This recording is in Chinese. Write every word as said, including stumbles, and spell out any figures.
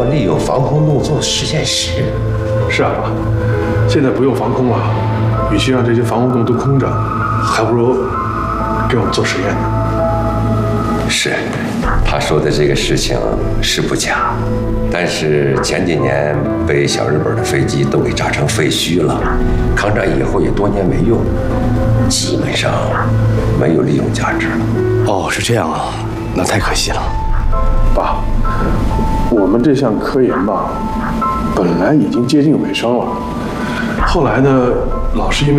要利用防空洞做实验室。 是啊，爸，现在不用防空了，与其让这些防空洞都空着，还不如给我们做实验呢。 是，他说的这个事情是不假，但是前几年被小日本的飞机都给炸成废墟了，抗战以后也多年没用，基本上没有利用价值了。 哦，是这样啊，那太可惜了。 爸，我们这项科研吧，本来已经接近尾声了，后来呢，老是因为